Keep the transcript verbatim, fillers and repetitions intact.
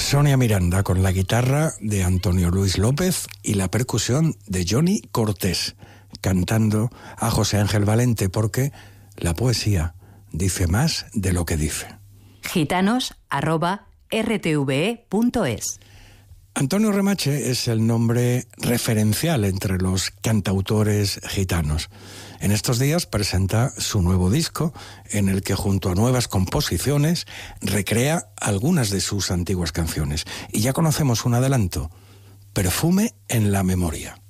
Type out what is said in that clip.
Sonia Miranda con la guitarra de Antonio Luis López y la percusión de Johnny Cortés, cantando a José Ángel Valente, porque la poesía dice más de lo que dice. gitanos arroba r t v e punto es. Antonio Remache es el nombre referencial entre los cantautores gitanos. En estos días presenta su nuevo disco, en el que junto a nuevas composiciones recrea algunas de sus antiguas canciones. Y ya conocemos un adelanto: Perfume en la memoria.